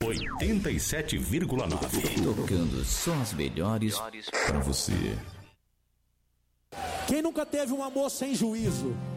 87,9. Tocando só as melhores pra você. Quem nunca teve um amor sem juízo?